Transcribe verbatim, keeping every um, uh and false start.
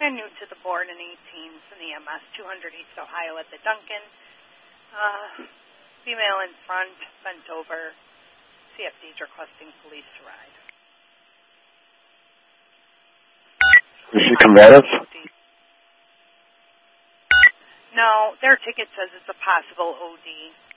and new to the board in eighteens in the M S two hundred East Ohio at the Duncan. Uh, female in front, bent over. C F D's requesting police to ride. Is she combative? No, their ticket says it's a possible O D.